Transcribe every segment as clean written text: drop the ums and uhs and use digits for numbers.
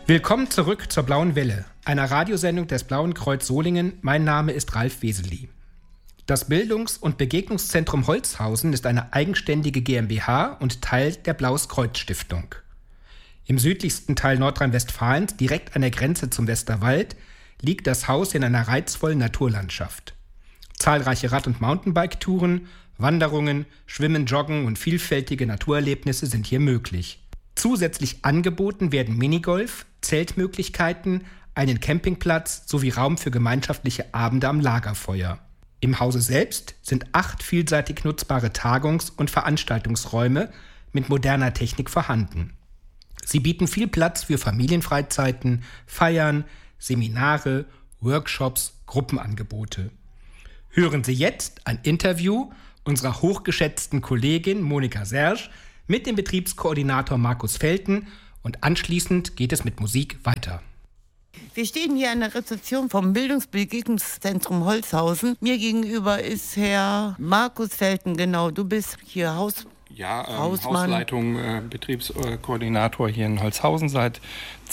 Willkommen zurück zur Blauen Welle, einer Radiosendung des Blauen Kreuz Solingen. Mein Name ist Ralf Weseli. Das Bildungs- und Begegnungszentrum Holzhausen ist eine eigenständige GmbH und Teil der Blaues Kreuz Stiftung. Im südlichsten Teil Nordrhein-Westfalens, direkt an der Grenze zum Westerwald, liegt das Haus in einer reizvollen Naturlandschaft. Zahlreiche Rad- und Mountainbike-Touren, Wanderungen, Schwimmen, Joggen und vielfältige Naturerlebnisse sind hier möglich. Zusätzlich angeboten werden Minigolf, Zeltmöglichkeiten, einen Campingplatz sowie Raum für gemeinschaftliche Abende am Lagerfeuer. Im Hause selbst sind 8 vielseitig nutzbare Tagungs- und Veranstaltungsräume mit moderner Technik vorhanden. Sie bieten viel Platz für Familienfreizeiten, Feiern, Seminare, Workshops, Gruppenangebote. Hören Sie jetzt ein Interview unserer hochgeschätzten Kollegin Monika Serge mit dem Betriebskoordinator Markus Felten und anschließend geht es mit Musik weiter. Wir stehen hier an der Rezeption vom Bildungsbegegnungszentrum Holzhausen. Mir gegenüber ist Herr Markus Felten, genau, du bist hier Hausmann. Hausleitung, Betriebskoordinator hier in Holzhausen. Seit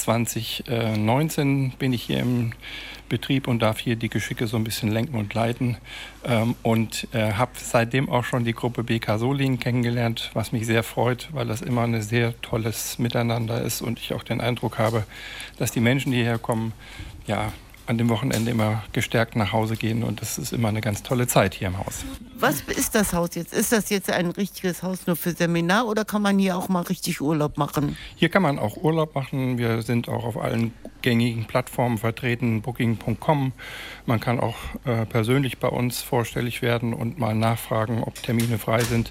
2019 bin ich hier im Betrieb und darf hier die Geschicke so ein bisschen lenken und leiten. Und habe seitdem auch schon die Gruppe BK Solingen kennengelernt, was mich sehr freut, weil das immer ein sehr tolles Miteinander ist und ich auch den Eindruck habe, dass die Menschen, die hierher kommen, ja, an dem Wochenende immer gestärkt nach Hause gehen und das ist immer eine ganz tolle Zeit hier im Haus. Was ist das Haus jetzt? Ist das jetzt ein richtiges Haus nur für Seminar oder kann man hier auch mal richtig Urlaub machen? Hier kann man auch Urlaub machen. Wir sind auch auf allen gängigen Plattformen vertreten, booking.com. Man kann auch persönlich bei uns vorstellig werden und mal nachfragen, ob Termine frei sind.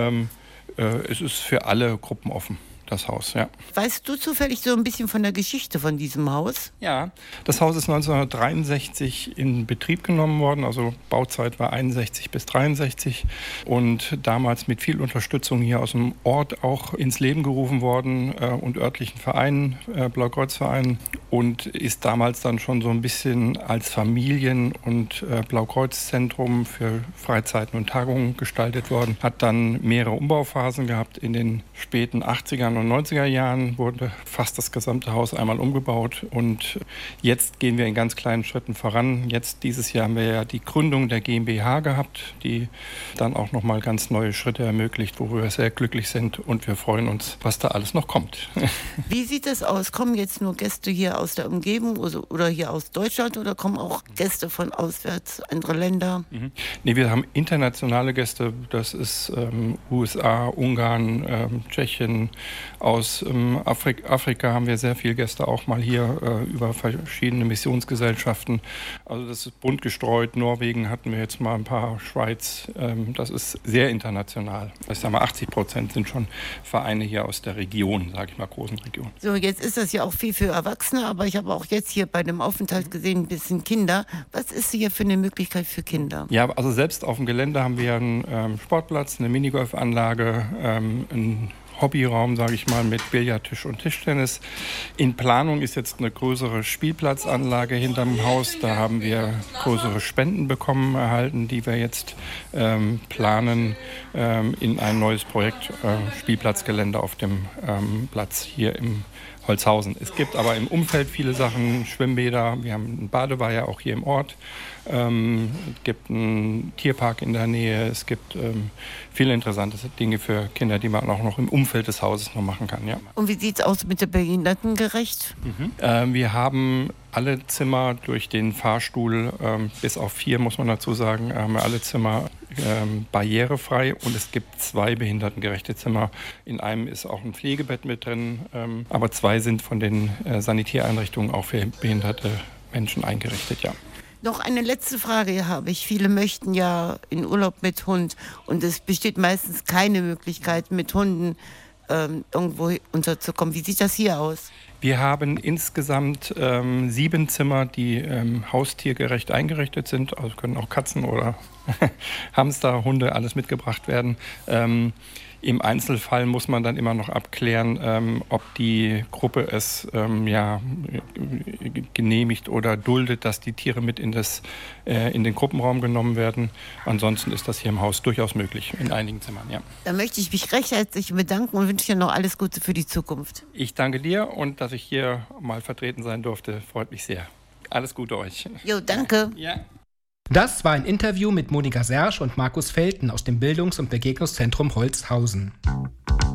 Es ist für alle Gruppen offen. Das Haus, ja. Weißt du zufällig so ein bisschen von der Geschichte von diesem Haus? Ja, das Haus ist 1963 in Betrieb genommen worden, also Bauzeit war 61 bis 63 und damals mit viel Unterstützung hier aus dem Ort auch ins Leben gerufen worden und örtlichen Vereinen, Blaukreuzvereinen und ist damals dann schon so ein bisschen als Familien- und Blaukreuzzentrum für Freizeiten und Tagungen gestaltet worden. Hat dann mehrere Umbauphasen gehabt. In den späten 80ern und 90er Jahren wurde fast das gesamte Haus einmal umgebaut und jetzt gehen wir in ganz kleinen Schritten voran. Jetzt dieses Jahr haben wir ja die Gründung der GmbH gehabt, die dann auch nochmal ganz neue Schritte ermöglicht, worüber wir sehr glücklich sind und wir freuen uns, was da alles noch kommt. Wie sieht das aus? Kommen jetzt nur Gäste hier aus der Umgebung oder hier aus Deutschland oder kommen auch Gäste von auswärts, andere Länder? Nee, wir haben internationale Gäste, das ist USA, Ungarn, Tschechien. Aus Afrika haben wir sehr viele Gäste auch mal hier über verschiedene Missionsgesellschaften. Also das ist bunt gestreut. Norwegen hatten wir jetzt mal ein paar, Schweiz. Das ist sehr international. Ich sage mal 80% sind schon Vereine hier aus der Region, sage ich mal, großen Region. So, jetzt ist das ja auch viel für Erwachsene, aber ich habe auch jetzt hier bei dem Aufenthalt gesehen, ein bisschen Kinder. Was ist hier für eine Möglichkeit für Kinder? Ja, also selbst auf dem Gelände haben wir einen Sportplatz, eine Minigolfanlage, einen Hobbyraum, sage ich mal, mit Billardtisch und Tischtennis. In Planung ist jetzt eine größere Spielplatzanlage hinterm Haus. Da haben wir größere Spenden erhalten, die wir jetzt planen in ein neues Projekt, Spielplatzgelände auf dem Platz hier im Holzhausen. Es gibt aber im Umfeld viele Sachen, Schwimmbäder, wir haben einen Badeweiher auch hier im Ort. Es gibt einen Tierpark in der Nähe, es gibt viele interessante Dinge für Kinder, die man auch noch im Umfeld des Hauses noch machen kann. Ja. Und wie sieht es aus mit der Behindertengerecht? Wir haben alle Zimmer durch den Fahrstuhl, bis auf 4 muss man dazu sagen, haben wir alle Zimmer barrierefrei und es gibt 2 behindertengerechte Zimmer. In einem ist auch ein Pflegebett mit drin, aber 2 sind von den Sanitäreinrichtungen auch für behinderte Menschen eingerichtet, ja. Noch eine letzte Frage habe ich. Viele möchten ja in Urlaub mit Hund und es besteht meistens keine Möglichkeit, mit Hunden irgendwo unterzukommen. Wie sieht das hier aus? Wir haben insgesamt 7 Zimmer, die haustiergerecht eingerichtet sind. Also können auch Katzen oder Hamster, Hunde, alles mitgebracht werden. Im Einzelfall muss man dann immer noch abklären, ob die Gruppe es genehmigt oder duldet, dass die Tiere mit in den Gruppenraum genommen werden. Ansonsten ist das hier im Haus durchaus möglich, in einigen Zimmern, ja. Da möchte ich mich recht herzlich bedanken und wünsche dir noch alles Gute für die Zukunft. Ich danke dir und dass ich hier mal vertreten sein durfte, freut mich sehr. Alles Gute euch. Jo, danke. Ja. Das war ein Interview mit Monika Sersch und Markus Felten aus dem Bildungs- und Begegnungszentrum Holzhausen.